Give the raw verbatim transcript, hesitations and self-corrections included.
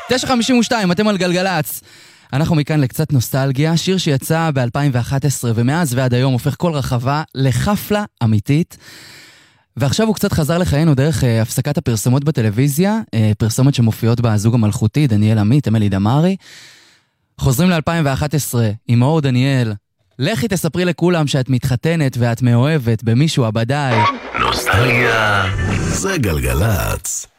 תשע חמישים ושתיים, אתם על גלגלץ. אנחנו מכאן לקצת נוסטלגיה, שיר שיצא ב-אלפיים ואחת עשרה, ומאז ועד היום הופך כל רחבה לחפלה אמיתית. ועכשיו הוא קצת חזר לחיינו דרך אה, הפסקת הפרסומות בטלוויזיה, אה, פרסומת שמופיעות בזוג המלכותי, דניאל עמית, אמילי דמארי. חוזרים ל-אלפיים ואחת עשרה, עם מאור דניאל. לכי תספרי לכולם שאת מתחתנת ואת מאוהבת במישהו הבדאי. נוסטלגיה זה גלגלץ.